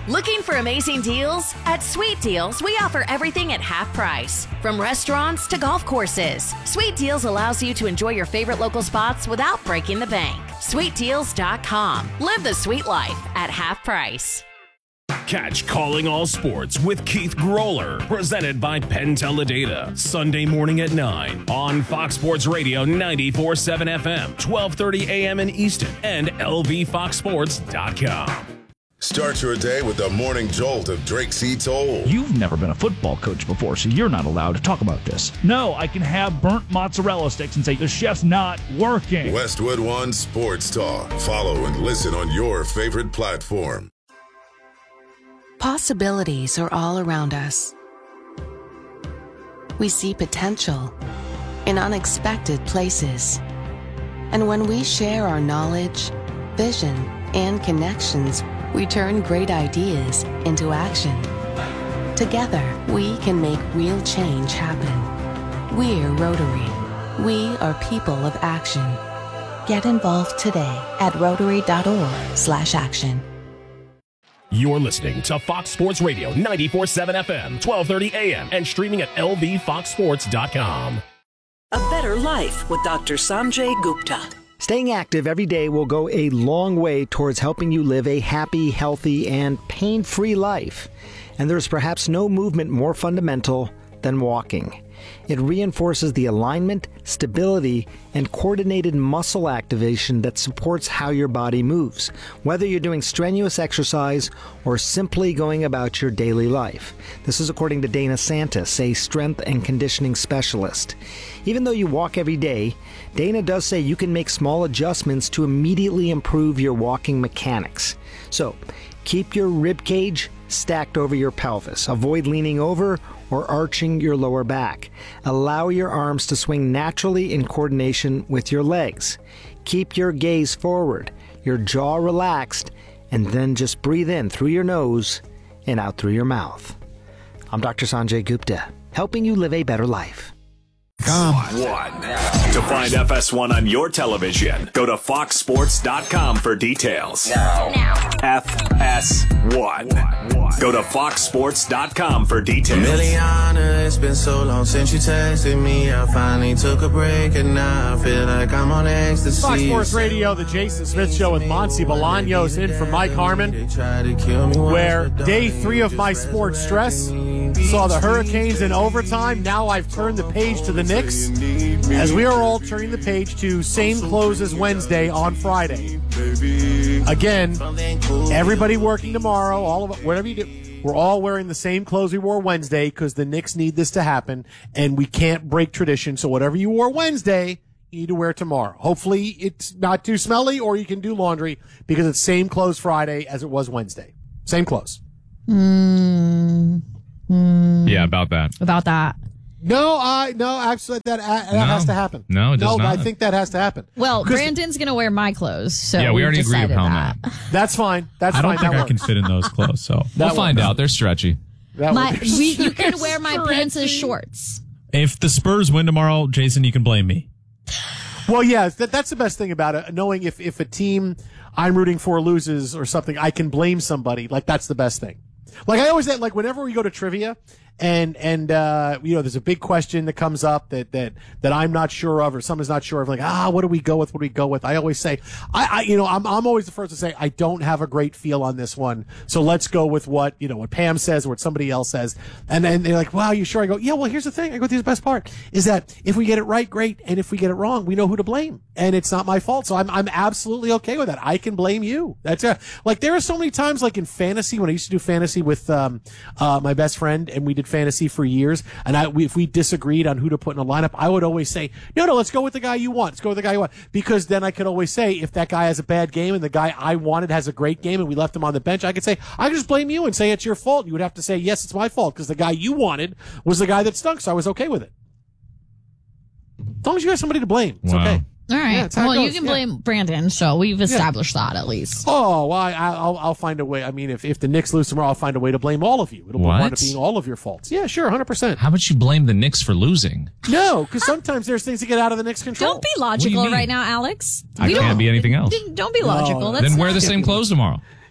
Looking for amazing deals? At Sweet Deals, we offer everything at half price. From restaurants to golf courses, Sweet Deals allows you to enjoy your favorite local spots without breaking the bank. SweetDeals.com. Live the sweet life at half price. Catch Calling All Sports with Keith Groller, presented by Penn Teledata, Sunday morning at 9 on Fox Sports Radio 94.7 FM, 12:30 a.m. in Easton, and LVFoxSports.com. Start your day with the morning jolt of Drake C. Toll. You've never been a football coach before, so you're not allowed to talk about this. No, I can have burnt mozzarella sticks and say the chef's not working. Westwood One Sports Talk. Follow and listen on your favorite platform. Possibilities are all around us. We see potential in unexpected places. And when we share our knowledge, vision, and connections, we turn great ideas into action. Together, we can make real change happen. We're Rotary. We are people of action. Get involved today at Rotary.org/action. You're listening to Fox Sports Radio 94.7 FM, 12:30 a.m. and streaming at LVFoxSports.com. A better life with Dr. Sanjay Gupta. Staying active every day will go a long way towards helping you live a happy, healthy, and pain-free life. And there's perhaps no movement more fundamental than walking. It reinforces the alignment, stability, and coordinated muscle activation that supports how your body moves, whether you're doing strenuous exercise or simply going about your daily life. This is according to Dana Santis, a strength and conditioning specialist. Even though you walk every day, Dana does say you can make small adjustments to immediately improve your walking mechanics. So, keep your rib cage stacked over your pelvis. Avoid leaning over or arching your lower back. Allow your arms to swing naturally in coordination with your legs. Keep your gaze forward, your jaw relaxed, and then just breathe in through your nose and out through your mouth. I'm Dr. Sanjay Gupta, helping you live a better life. One. To find FS1 on your television, go to foxsports.com for details. Now. FS1. Go to foxsports.com for details. Emiliana, it's been so long since you texted me. I finally took a break and now I feel like I'm on ecstasy. Fox Sports Radio, the Jason Smith Show with Monty Bolaños in for Mike Harmon, where day 3 of my sports stress saw the Hurricanes in overtime. Now I've turned the page to the Knicks, as we are all turning the page to same close as Wednesday on Friday. Again, everybody working tomorrow, all of it, whatever you do, we're all wearing the same clothes we wore Wednesday because the Knicks need this to happen, and we can't break tradition. So whatever you wore Wednesday, you need to wear tomorrow. Hopefully it's not too smelly, or you can do laundry because it's same clothes Friday as it was Wednesday. Same clothes. Yeah, about that. No, absolutely. That has to happen. No, it does not. I think that has to happen. Well, Brandon's going to wear my clothes, so yeah, we already agreed upon that. That's fine. I don't think I can fit in those clothes, so we'll find out. They're stretchy. You can wear my pants as shorts. If the Spurs win tomorrow, Jason, you can blame me. Well, yeah, that's the best thing about it. Knowing if a team I'm rooting for loses or something, I can blame somebody. Like, that's the best thing. Like, I always say, like, whenever we go to trivia and there's a big question that comes up that I'm not sure of or someone's not sure of, like, what do we go with? I always say, I'm always the first to say, I don't have a great feel on this one. So let's go with what Pam says or what somebody else says. And then they're like, wow, you sure? I go, yeah, well, here's the thing. I go, here's the best part is that if we get it right, great. And if we get it wrong, we know who to blame. And it's not my fault. So I'm absolutely okay with that. I can blame you. That's like, there are so many times, like in fantasy, when I used to do fantasy with, my best friend, and we did fantasy for years, and if we disagreed on who to put in a lineup, I would always say, no, let's go with the guy you want. Let's go with the guy you want. Because then I could always say, if that guy has a bad game and the guy I wanted has a great game and we left him on the bench, I could say, I can just blame you and say it's your fault. You would have to say, yes, it's my fault because the guy you wanted was the guy that stunk, so I was okay with it. As long as you have somebody to blame, it's okay. All right. Yeah, well, you can blame Brandon, so we've established that at least. Oh, well, I'll find a way. I mean, if the Knicks lose tomorrow, I'll find a way to blame all of you. It'll wind up being all of your faults. Yeah, sure, 100%. How about you blame the Knicks for losing? No, because sometimes there's things that get out of the Knicks' control. Don't be logical right now, Alex. I can't be anything else. Don't be logical. Then wear the same clothes tomorrow.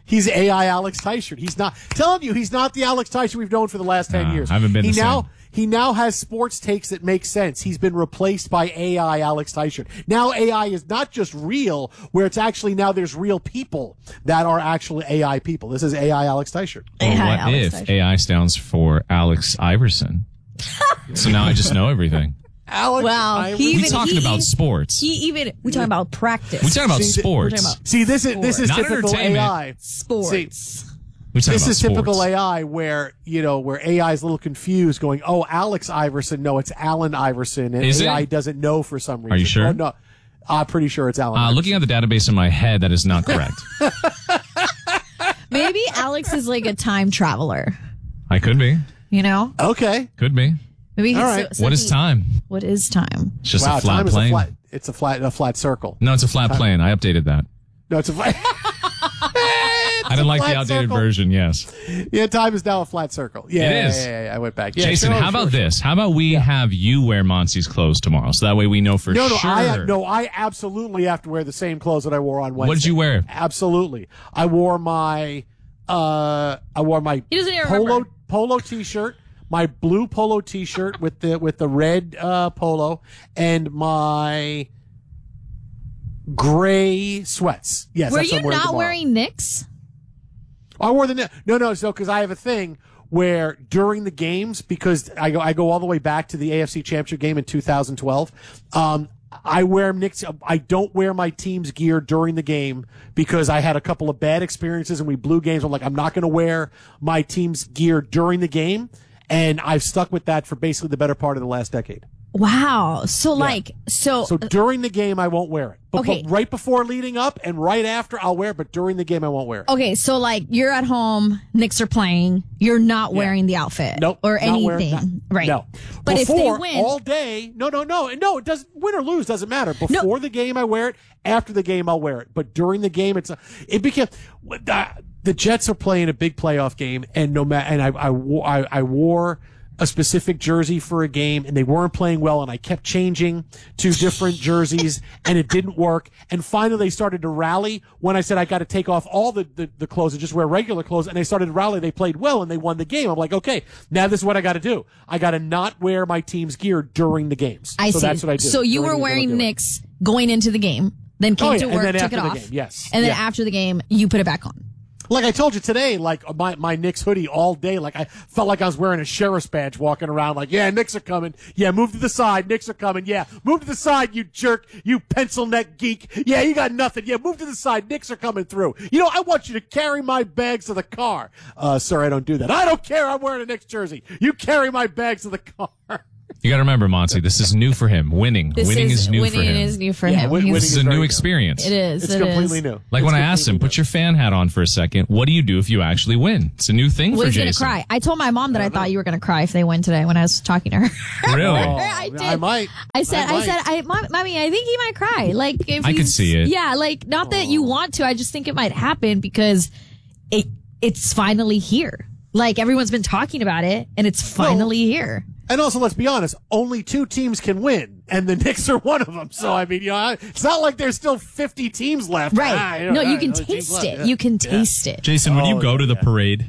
He's AI Alex Teichert. He's not telling you he's not the Alex Teichert we've known for the last 10 years. I haven't been He now has sports takes that make sense. He's been replaced by AI Alex Teichert. Now AI is not just real, where it's actually now there's real people that are actually AI people. This is AI Alex Teichert. Well, what if AI stands for Alex Iverson? So now I just know everything. Alex, we're talking about sports. We're talking about practice. We're talking about sports. This is Not typical AI. Sports. This is typical AI where AI is a little confused going, oh, Alex Iverson. No, it's Allen Iverson. And is AI it? doesn't know for some reason. Are you sure? Oh, no. I'm pretty sure it's Allen Iverson. Looking at the database in my head, that is not correct. Maybe Alex is like a time traveler. I could be. You know? Okay. Could be. Maybe all right. What is time? What is time? It's just a flat plane. It's a flat circle. No, it's a flat plane. I updated that. No, it's a flat. I didn't like the outdated version. Yes. Yeah, time is now a flat circle. Yeah, it is. Yeah, I went back. Yeah, Jason, how about this? How about we have you wear Monsi's clothes tomorrow, so that way we know for sure. I absolutely have to wear the same clothes that I wore on Wednesday. What did you wear? Absolutely, I wore my polo T-shirt. My blue polo T-shirt with the red polo and my gray sweats. Yes, were that's you what I'm wearing not tomorrow. wearing Knicks? I wore the no. So because I have a thing where during the games, because I go all the way back to the AFC Championship game in 2012. I wear Knicks. I don't wear my team's gear during the game because I had a couple of bad experiences and we blew games. I'm like, I'm not going to wear my team's gear during the game. And I've stuck with that for basically the better part of the last decade. Wow. So So during the game, I won't wear it. But right before leading up and right after, I'll wear it. But during the game, I won't wear it. Okay. So you're at home, Knicks are playing, you're not wearing the outfit. Nope. Or anything. Wearing, right. No. But before, if they win. all day, no, it doesn't, win or lose, doesn't matter. Before the game, I wear it. After the game, I'll wear it. But during the game, it became, the Jets are playing a big playoff game and I wore a specific jersey for a game and they weren't playing well and I kept changing to different jerseys and it didn't work. And finally they started to rally when I said I got to take off all the clothes and just wear regular clothes. And they started to rally. They played well and they won the game. I'm like, okay, now this is what I got to do. I got to not wear my team's gear during the games. I see. That's what I do. So you were wearing Knicks going into the game, then came to work, took it off. Game, yes. And then after the game, you put it back on. Like I told you today, like my Knicks hoodie all day, like I felt like I was wearing a sheriff's badge walking around like, yeah, Knicks are coming. Yeah, move to the side. Knicks are coming. Yeah, move to the side, you jerk, you pencil neck geek. Yeah, you got nothing. Yeah, move to the side. Knicks are coming through. I want you to carry my bags to the car. Sir, I don't do that. I don't care. I'm wearing a Knicks jersey. You carry my bags to the car. You got to remember, Monty, this is new for him. Winning is new for him. Winning is new for him. This is a new experience. It is. It's completely new. Like when I asked him, put your fan hat on for a second. What do you do if you actually win? It's a new thing for Jason. He's going to cry. I told my mom that I thought you were going to cry if they win today when I was talking to her. Really? I did. I might. I said, Mommy, I think he might cry. Like, if I could see it. Yeah, like, not that you want to. I just think it might happen because it's finally here. Like, everyone's been talking about it, and it's finally here. And also, let's be honest, only 2 teams can win, and the Knicks are one of them. So, I mean, it's not like there's still 50 teams left. Right. You can taste it. You can taste it. Jason, would you go to the parade?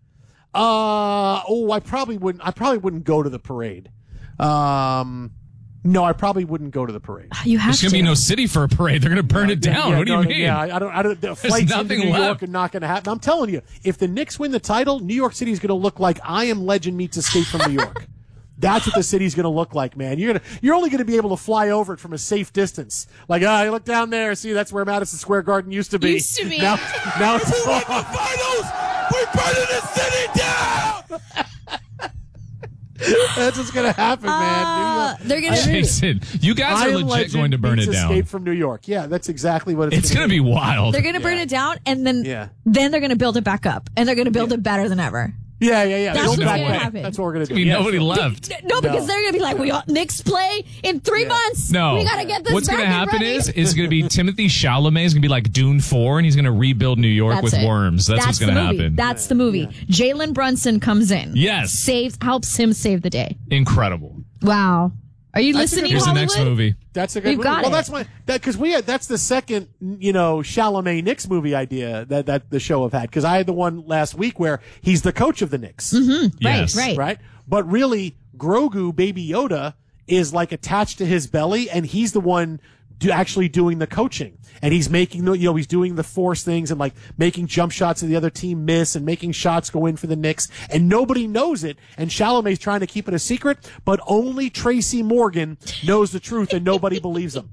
I probably wouldn't. I probably wouldn't go to the parade. No, I probably wouldn't go to the parade. You have There's going to be no city for a parade. They're going to burn it down. What do you mean? Yeah, I don't. The flights into New York are not going to happen. I'm telling you, if the Knicks win the title, New York City is going to look like I Am Legend meets Escape from New York. That's what the city's going to look like, man. You're only going to be able to fly over it from a safe distance. Like, you look down there, see, that's where Madison Square Garden used to be. Now it's we win the finals. We're burning the city down. That's what's going to happen, man. They're going to. Jason, you guys are legit going to burn it down. Escape from New York. Yeah, that's exactly what it's going to be. Wild. They're going to burn it down, and then they're going to build it back up, and they're going to build it better than ever. Yeah. That's what's going to happen. That's what we're going to do. Nobody left. No, because they're going to be like, Knicks play in 3 months. No. We got to get this What's going to happen ready. is going to be Timothy Chalamet is going to be like Dune 4, and he's going to rebuild New York with worms. That's what's going to happen. That's the movie. Jalen Brunson comes in. Yes. Helps him save the day. Incredible. Wow. Are you listening? Here's the next movie. That's a good We've movie. got Well, it. because that's the second, Chalamet Knicks movie idea that the show have had. Because I had the one last week where he's the coach of the Knicks. Mm-hmm. Yes. Right. But really, Grogu, Baby Yoda, is like attached to his belly, and he's the one actually doing the coaching. And he's making he's doing the force things and like making jump shots that the other team miss and making shots go in for the Knicks. And nobody knows it. And Chalamet's trying to keep it a secret, but only Tracy Morgan knows the truth and nobody believes him.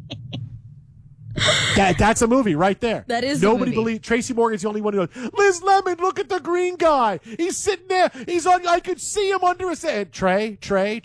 That's a movie right there. That is Nobody a movie. believes. Tracy Morgan's the only one who goes, Liz Lemon, look at the green guy. He's sitting there. He's on. I could see him under his head. Trey.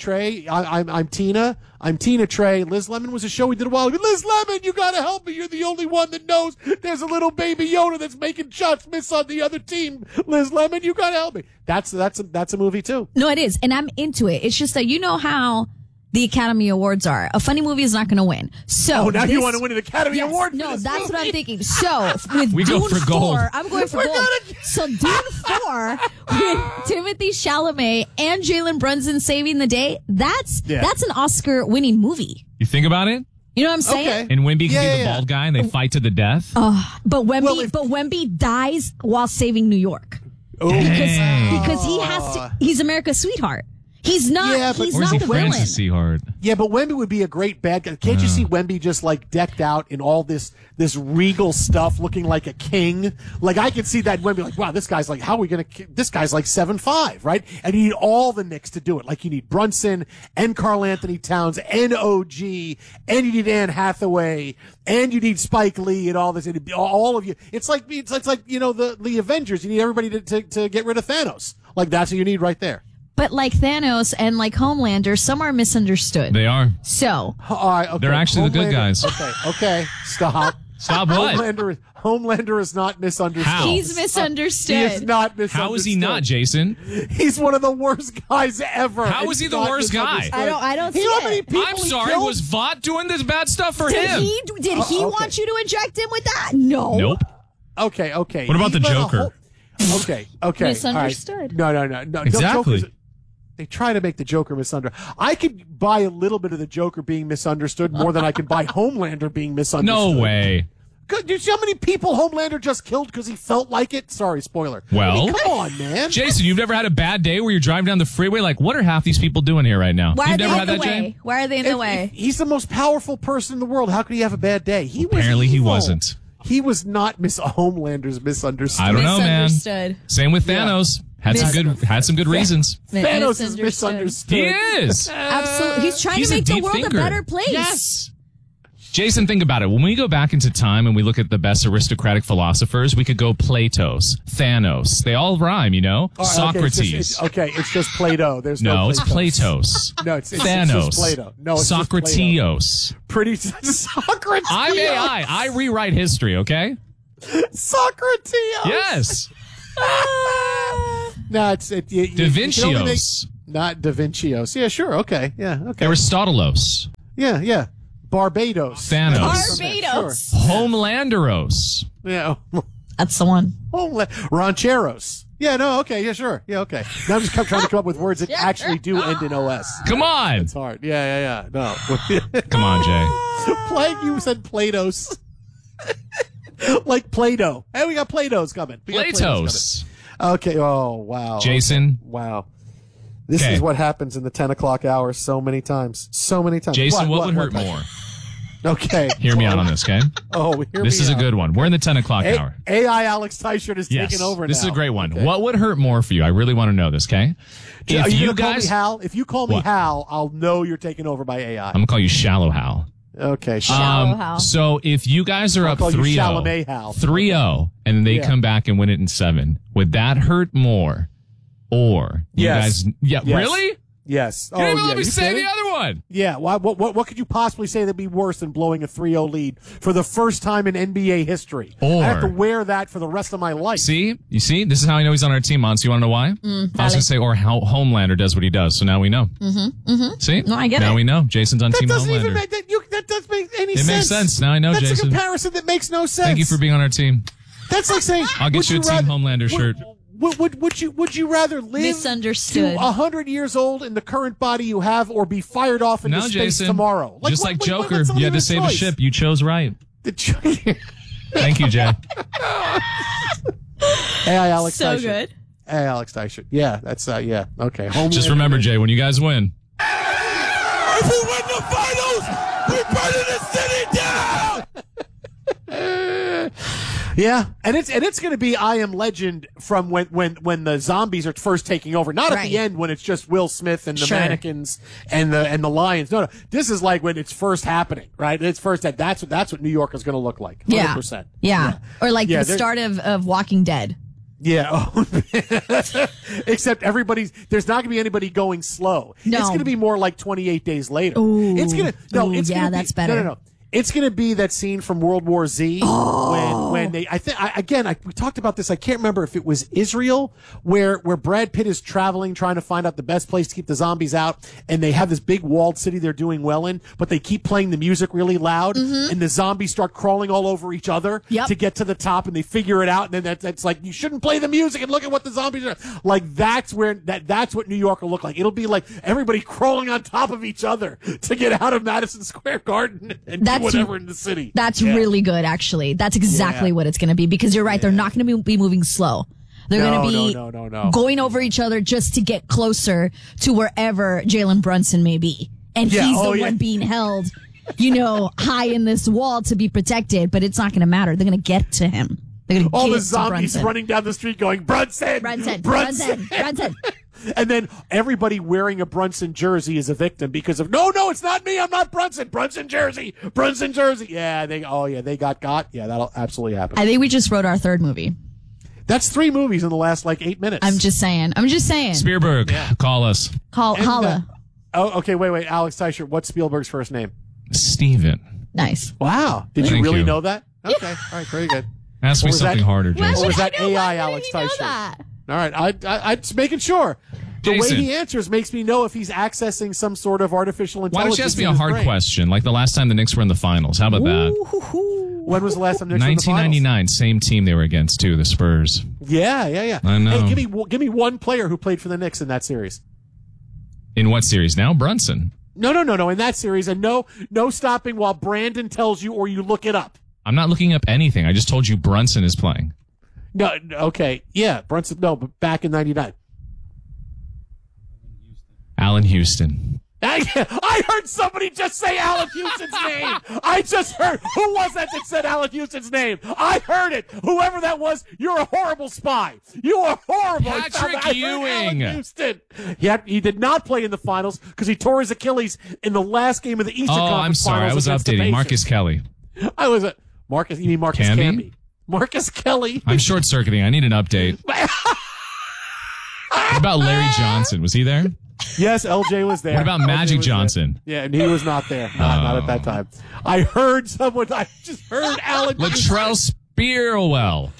I'm Tina. I'm Tina Trey. Liz Lemon was a show we did a while ago. Liz Lemon, you gotta help me. You're the only one that knows there's a little baby Yoda that's making shots miss on the other team. Liz Lemon, you gotta help me. That's a movie too. No, it is. And I'm into it. It's just that you know how the Academy Awards are. A funny movie is not going to win. So now you want to win an Academy Award? No, for this that's movie? what I'm thinking. So with We Dune go for gold. 4, I'm going for gold. So Dune 4 with Timothy Chalamet and Jalen Brunson saving the day, that's an Oscar-winning movie. You think about it? You know what I'm saying? Okay. And Wemby can be the bald guy, and they fight to the death. But Wemby dies while saving New York. Oh, Because he's America's sweetheart. He's not. Yeah, but he's Or is not he the villain. Francis Seahart? Yeah, but Wemby would be a great bad guy. Can't you see Wemby just like decked out in all this regal stuff, looking like a king? Like I could see that Wemby like, wow, this guy's like, how are we gonna? This guy's like 7'5", right? And you need all the Knicks to do it. Like you need Brunson and Karl Anthony Towns and OG, and you need Anne Hathaway, and you need Spike Lee and all this. And all of you. It's like the Avengers. You need everybody to get rid of Thanos. Like that's what you need right there. But like Thanos and like Homelander, some are misunderstood. They are. So All right, okay. They're actually the good guys. Okay. Stop. Stop what? Homelander is not misunderstood. How? he's misunderstood. He is not misunderstood. How is he not, Jason? He's one of the worst guys ever. How and is he he's the not worst guy? misunderstood. I don't see You know how many it. people I'm he sorry, killed? was Vought doing this bad stuff for Did him? he want you to inject him with that? No. Nope. Okay. What about the Joker? Okay. Misunderstood. All right. No. Exactly. They try to make the Joker misunderstood. I could buy a little bit of the Joker being misunderstood more than I could buy Homelander being misunderstood. No way. Good. You see how many people Homelander just killed because he felt like it? Sorry, spoiler. Well, I mean, come on, man. Jason, you've never had a bad day where you're driving down the freeway like, what are half these people doing here right now? Why You've are they never in had the that, way? Jay? Why are they in the way? He's the most powerful person in the world. How could he have a bad day? He was Apparently he evil. wasn't. He was not Homelander's misunderstood. I don't know, man. Misunderstood. Same with Thanos. Had some good reasons. Thanos is misunderstood. He is. Absolutely. He's trying He's to a make the deep world thinker. a better place. Yes. Jason, think about it. When we go back into time and we look at the best aristocratic philosophers, we could go Plato's, Thanos. They all rhyme, you know? All right, Socrates. it's just Plato. There's no it's Plato's. Platos. No, it's Thanos. just Plato. No, it's just Socrateos. Pretty Socrates. I'm AI. I rewrite history, okay? Socrates. Yes. No, it's Da you can only Vincios. not Da Vincios. Yeah, sure. Okay. Yeah. Okay. Aristotelos. Yeah. Barbados. Thanos. Barbados. Homelanderos. Yeah. That's the one. Rancheros. Yeah, no, okay, yeah, sure. Yeah, okay. Now I'm just trying to come up with words that actually do end in OS. Come on. It's hard. Yeah. No. Come on, Jay. You said Plato's. Like Play-Doh. Hey, we got Play-Dohs coming. Platos. Okay. Oh, wow. Jason. Okay. Wow. This Okay. is what happens in the 10 o'clock hour so many times. Jason, what would hurt more? Okay. Hear me out on this, okay? This is a good one. We're in the 10 o'clock hour. AI Alex Teichert is Yes. taking over now. This is a great one. Okay. What would hurt more for you? I really want to know this, okay? Are If you you gonna call me guys, Hal? If you call me What? Hal, I'll know you're taken over by AI. I'm going to call you Shallow Hal. Okay. Shallow Hal. So if you guys are I'll up call you 3-0, Chalamet Hal. 3-0, and they Yeah. come back and win it in 7, would that hurt more? Or you Yes. guys, Yes. really? Yes. You didn't even let me you say kidding? the other one. Yeah. What could you possibly say that'd be worse than blowing a 3-0 lead for the first time in NBA history? Or- I have to wear that for the rest of my life. See? You see? This is how I know he's on our team, Mons. You want to know why? I was going to say, or how Homelander does what he does. So now we know. See? No, I get now it. we know. Jason's on That Team doesn't Homelander. even make that doesn't make any It sense. makes sense. Now I know, That's Jason. a comparison that makes no sense. Thank you for being on our team. That's like saying I'll get would you a Team rather- Homelander shirt. would you rather live misunderstood to 100 years old in the current body you have, or be fired off into space Jason, tomorrow? Just like Joker, you had to save a ship. You chose right. Thank you, Jay. Hey, Alex. So Teicher. good. Hey, Alex Teicher. Yeah, that's yeah. Okay. Just remember, Jay, when you guys win. If we win the finals, we're burning the city down. Yeah, and it's going to be I Am Legend from when the zombies are first taking over. Not at the end when it's just Will Smith and the mannequins and the lions. No, this is like when it's first happening, right? It's first that's what New York is going to look like. 100%. Yeah. Or like the start of Walking Dead. Yeah. Except there's not going to be anybody going slow. No. It's going to be more like 28 days later. Ooh. It's going to that's better. No. It's going to be that scene from World War Z when they, we talked about this. I can't remember if it was Israel where Brad Pitt is traveling, trying to find out the best place to keep the zombies out. And they have this big walled city they're doing well in, but they keep playing the music really loud and the zombies start crawling all over each other to get to the top, and they figure it out. And then that's like, you shouldn't play the music and look at what the zombies are like. That's what New York will look like. It'll be like everybody crawling on top of each other to get out of Madison Square Garden and whatever in the city. That's really good, actually. That's exactly what it's going to be, because you're right. They're not going to be moving slow. They're going to be going over each other just to get closer to wherever Jalen Brunson may be. And he's the one being held, high in this wall to be protected, but it's not going to matter. They're going to get to him. They're going to all get the zombies to running down the street going, Brunson! Brunson! And then everybody wearing a Brunson jersey is a victim because of, no, it's not me. I'm not Brunson. Brunson jersey. Yeah, they got. Yeah, that'll absolutely happen. I think we just wrote our third movie. That's 3 movies in the last 8 minutes. I'm just saying. Spielberg, call us. Holla. Okay, wait. Alex Teicher, what's Spielberg's first name? Steven. Nice. Wow. Did you Thank really you. know that? Okay. All right, very good. Ask me something harder, Jason. Or was that AI Alex Teicher? All right, I'm just making sure. The Jason, way he answers makes me know if he's accessing some sort of artificial intelligence. Why don't you ask me a hard question, like the last time the Knicks were in the finals? How about that? When was the last time the Knicks were in the finals? 1999, same team they were against, too, the Spurs. Yeah. I know. Hey, give me one player who played for the Knicks in that series. In what series now? Brunson. No, in that series. And no stopping while Brandon tells you or you look it up. I'm not looking up anything. I just told you Brunson is playing. No, okay. Yeah, Brunson, but back in 99. Allen Houston. I heard somebody just say Allen Houston's name. I just heard. Who was that said Allen Houston's name? I heard it. Whoever that was, you're a horrible spy. You are horrible. Patrick Ewing. Allen Houston. He did not play in the finals because he tore his Achilles in the last game of the Eastern Conference I'm sorry. Finals. I was updating. Marcus Kelly. Marcus. You mean Marcus Camby? Marcus Kelly. I'm short-circuiting. I need an update. What about Larry Johnson? Was he there? Yes, LJ was there. What about Magic Johnson? Yeah, and he was not there. Not at that time. I just heard Allen. Latrell Sprewell.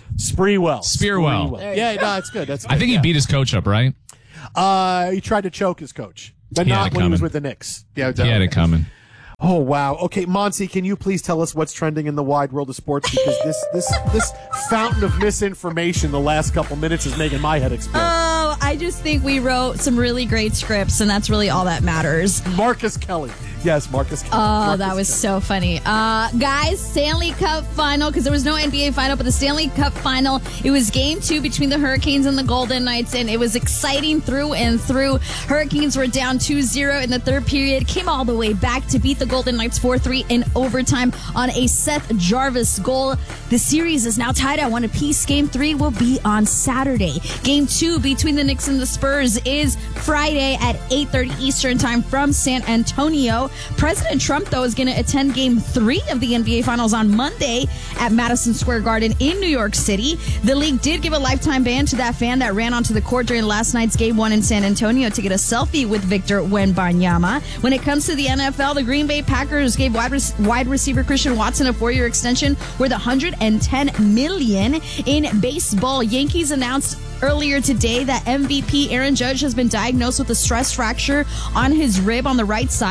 Yeah, no, it's good. That's good. I think he beat his coach up, right? He tried to choke his coach, but not when he was with the Knicks. Yeah, he had it coming. Oh, wow. Okay, Monty, can you please tell us what's trending in the wide world of sports? Because this fountain of misinformation the last couple minutes is making my head explode. Oh, I just think we wrote some really great scripts, and that's really all that matters. Marcus Kelly. Yes, Marcus Kelly. Oh, that was so funny. Guys, Stanley Cup final, because there was no NBA final, but the Stanley Cup final, it was game 2 between the Hurricanes and the Golden Knights, and it was exciting through and through. Hurricanes were down 2-0 in the third period, came all the way back to beat the Golden Knights 4-3 in overtime on a Seth Jarvis goal. The series is now tied at 1 apiece. Game 3 will be on Saturday. Game 2 between the Knicks and the Spurs is Friday at 8:30 Eastern time from San Antonio. President Trump, though, is going to attend Game 3 of the NBA Finals on Monday at Madison Square Garden in New York City. The league did give a lifetime ban to that fan that ran onto the court during last night's Game 1 in San Antonio to get a selfie with Victor Wembanyama. When it comes to the NFL, the Green Bay Packers gave wide receiver Christian Watson a 4-year extension worth $110 million. In baseball, Yankees announced earlier today that MVP Aaron Judge has been diagnosed with a stress fracture on his rib on the right side. He's going to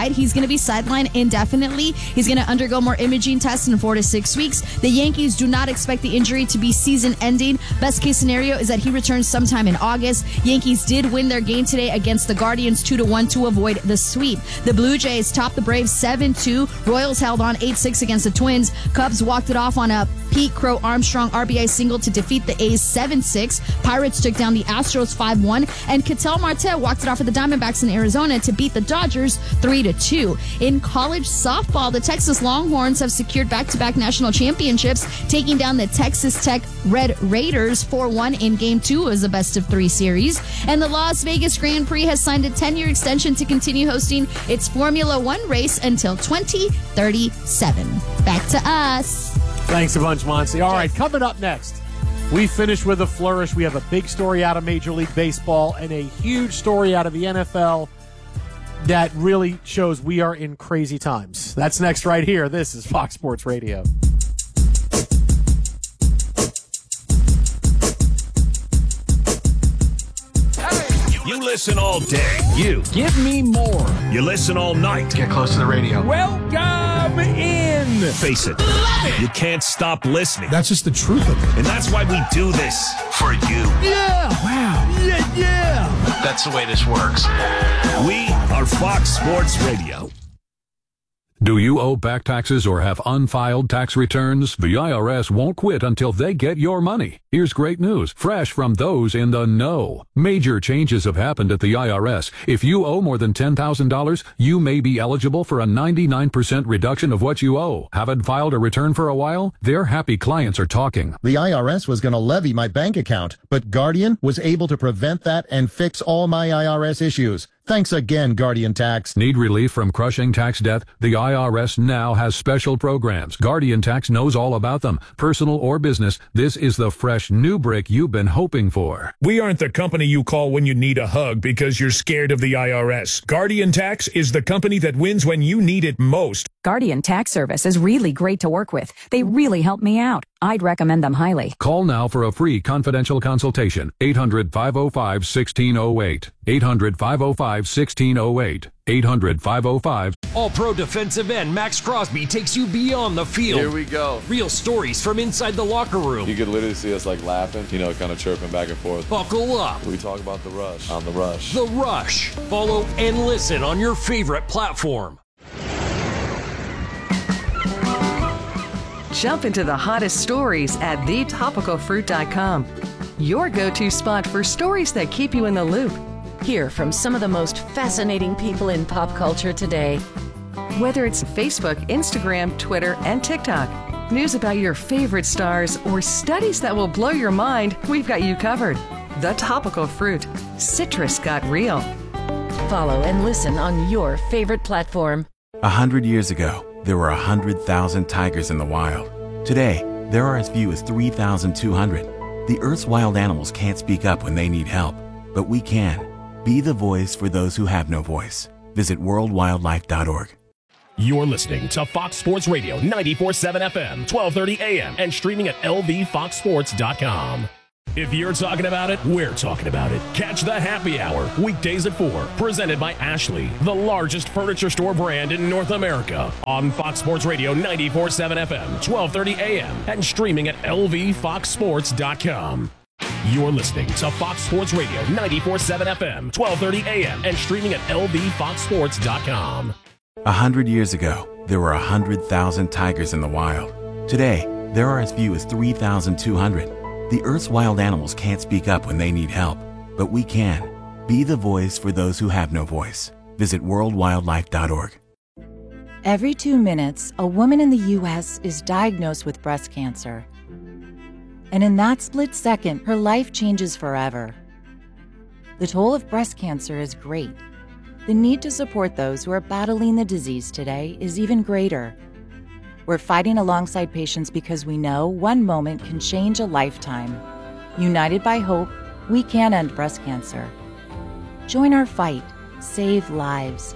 be sidelined indefinitely. He's going to undergo more imaging tests in 4 to 6 weeks. The Yankees do not expect the injury to be season-ending. Best case scenario is that he returns sometime in August. Yankees did win their game today against the Guardians 2-1 to avoid the sweep. The Blue Jays topped the Braves 7-2. Royals held on 8-6 against the Twins. Cubs walked it off on a Pete Crow Armstrong RBI single to defeat the A's 7-6. Pirates took down the Astros 5-1. And Ketel Marte walked it off with the Diamondbacks in Arizona to beat the Dodgers 3-2. In college softball, the Texas Longhorns have secured back-to-back national championships, taking down the Texas Tech Red Raiders 4-1 in Game 2 as a best-of-3 series. And the Las Vegas Grand Prix has signed a 10-year extension to continue hosting its Formula One race until 2037. Back to us. Thanks a bunch, Monty. All right, coming up next, we finish with a flourish. We have a big story out of Major League Baseball and a huge story out of the NFL that really shows we are in crazy times. That's next right here. This is Fox Sports Radio. You listen all day. You give me more. You listen all night. Get close to the radio. Welcome in. Face it. You can't stop listening. That's just the truth of it. And that's why we do this for you. Yeah. Wow. Yeah. That's the way this works. We are Fox Sports Radio. Do you owe back taxes or have unfiled tax returns? The IRS won't quit until they get your money. Here's great news, fresh from those in the know. Major changes have happened at the IRS. If you owe more than $10,000, you may be eligible for a 99% reduction of what you owe. Haven't filed a return for a while? Their happy clients are talking. The IRS was going to levy my bank account, but Guardian was able to prevent that and fix all my IRS issues. Thanks again, Guardian Tax. Need relief from crushing tax debt? The IRS now has special programs. Guardian Tax knows all about them. Personal or business, this is the fresh new break you've been hoping for. We aren't the company you call when you need a hug because you're scared of the IRS. Guardian Tax is the company that wins when you need it most. Guardian Tax Service is really great to work with. They really help me out. I'd recommend them highly. Call now for a free confidential consultation. 800-505-1608. 800-505-1608. 800-505. All-Pro defensive end Max Crosby takes you beyond the field. Here we go. Real stories from inside the locker room. You could literally see us like laughing, kind of chirping back and forth. Buckle up. We talk about The Rush on The Rush. The Rush. Follow and listen on your favorite platform. Jump into the hottest stories at thetopicalfruit.com. Your go-to spot for stories that keep you in the loop. Hear from some of the most fascinating people in pop culture today. Whether it's Facebook, Instagram, Twitter, and TikTok, news about your favorite stars, or studies that will blow your mind, we've got you covered. The Topical Fruit. Citrus got real. Follow and listen on your favorite platform. 100 years ago, there were 100,000 tigers in the wild. Today, there are as few as 3,200. The Earth's wild animals can't speak up when they need help, but we can. Be the voice for those who have no voice. Visit worldwildlife.org. You're listening to Fox Sports Radio 94.7 FM, 1230 AM, and streaming at lvfoxsports.com. If you're talking about it, we're talking about it. Catch the Happy Hour, weekdays at 4, presented by Ashley, the largest furniture store brand in North America, on Fox Sports Radio 94.7 FM, 1230 AM, and streaming at lvfoxsports.com. You're listening to Fox Sports Radio 94.7 FM, 1230 AM, and streaming at lvfoxsports.com. 100 years ago, there were 100,000 tigers in the wild. Today, there are as few as 3,200. The Earth's wild animals can't speak up when they need help, but we can. Be the voice for those who have no voice. Visit worldwildlife.org. Every 2 minutes, a woman in the U.S. is diagnosed with breast cancer. And in that split second, her life changes forever. The toll of breast cancer is great. The need to support those who are battling the disease today is even greater. We're fighting alongside patients because we know one moment can change a lifetime. United by hope, we can end breast cancer. Join our fight. Save lives.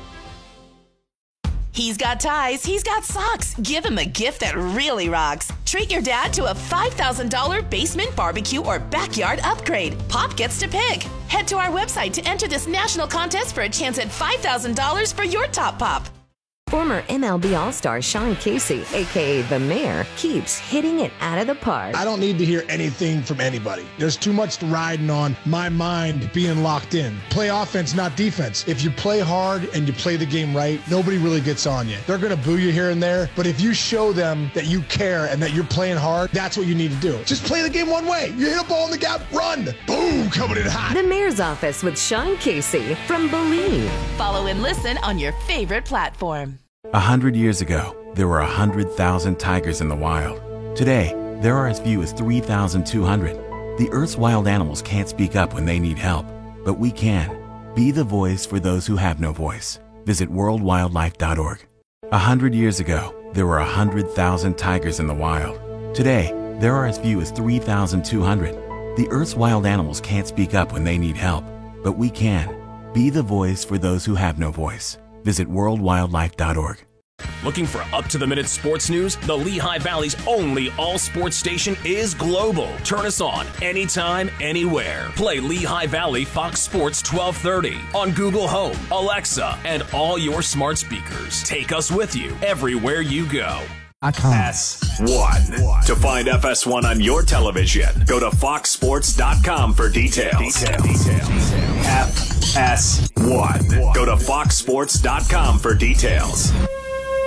He's got ties, he's got socks. Give him a gift that really rocks. Treat your dad to a $5,000 basement barbecue or backyard upgrade. Pop gets to pick. Head to our website to enter this national contest for a chance at $5,000 for your top pop. Former MLB All-Star Sean Casey, a.k.a. The Mayor, keeps hitting it out of the park. I don't need to hear anything from anybody. There's too much riding on my mind being locked in. Play offense, not defense. If you play hard and you play the game right, nobody really gets on you. They're going to boo you here and there, but if you show them that you care and that you're playing hard, that's what you need to do. Just play the game one way. You hit a ball in the gap, run. Boom, coming in hot. The Mayor's Office with Sean Casey from Believe. Follow and listen on your favorite platform. 100 years ago, there were 100,000 tigers in the wild. Today, there are as few as 3,200. The Earth's wild animals can't speak up when they need help, but we can. Be the voice for those who have no voice. Visit worldwildlife.org. 100 years ago, there were 100,000 tigers in the wild. Today, there are as few as 3,200. The Earth's wild animals can't speak up when they need help, but we can. Be the voice for those who have no voice. Visit worldwildlife.org. Looking for up-to-the-minute sports news? The Lehigh Valley's only all-sports station is global. Turn us on anytime, anywhere. Play Lehigh Valley Fox Sports 1230 on Google Home, Alexa, and all your smart speakers. Take us with you everywhere you go. FS1. To find FS1 on your television, go to foxsports.com for details. FS1. Go to foxsports.com for details.